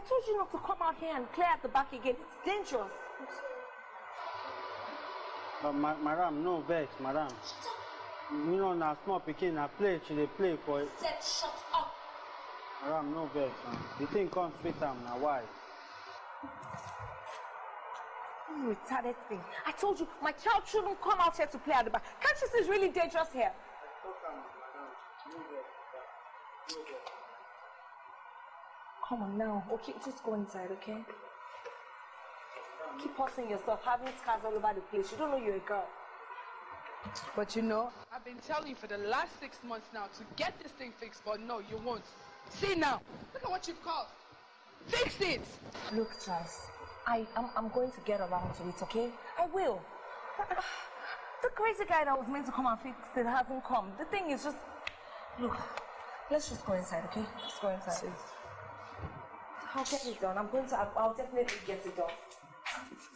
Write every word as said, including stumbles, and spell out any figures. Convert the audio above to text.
told you not to come out here and clear at the back again. It's dangerous. But ma madam, no vex, madam. You know, now small picking, I play, she they play for it. Said shut up. Madam, no vex. Man. The thing comes fit them now. Why? You retarded thing. I told you my child shouldn't come out here to play at the back. Can't you see it's really dangerous here? Come on now. Okay, just go inside, okay? Keep hustling yourself, having scars all over the place. You don't know you're a girl. But you know, I've been telling you for the last six months now to get this thing fixed, but no, you won't. See now, look at what you've caused. Fix it! Look, Charles, I, I'm, I'm going to get around to it, okay? I will. The crazy guy that was meant to come and fix it hasn't come. The thing is just... Look, let's just go inside, okay? Let's go inside. See. I'll get it done. I'm going to... I'll definitely get it done.